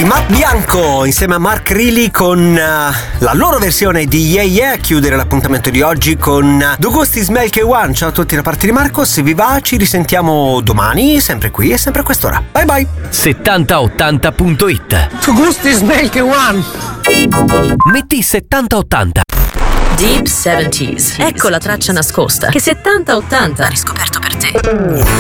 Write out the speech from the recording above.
Matt Bianco insieme a Mark Reilly con la loro versione di Yeah Yeah a chiudere l'appuntamento di oggi con Do Gusti Smell K1. Ciao a tutti da parte di Marco, se vi va ci risentiamo domani, sempre qui e sempre a quest'ora. Bye bye. 7080.it. Do Gusti Smell K1. Metti 7080. Deep 70s. Ecco la traccia nascosta che 70-80 ha riscoperto per te.